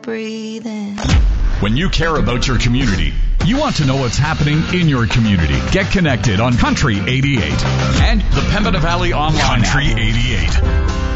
breathing. When you care about your community, you want to know what's happening in your community. Get connected on Country 88 and the Pembina Valley Online Country 88.